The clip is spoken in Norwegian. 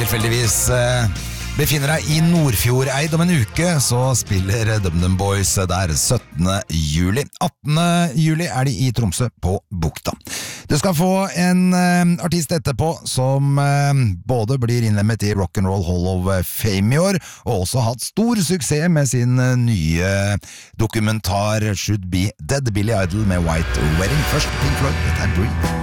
tilfeldigvis befinner deg i Nordfjordeid om en uke, så spiller DumDum Boys der 17. juli. 18. juli er de i Tromsø på Bukta. Du skal få en artist etterpå som både blir innlemmet i Rock'n'Roll Hall of Fame i år, og også hatt stor suksess med sin nye dokumentar Should Be Dead, Billy Idol med White Wedding. Først Pink Floyd, dette er Breathe.